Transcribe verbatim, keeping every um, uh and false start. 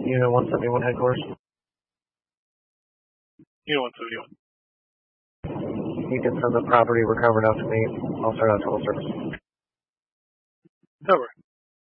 Unit one seventy-one headquarters. Unit one seventy-one. You can send the property recovered out to me. I'll start out total service. Cover.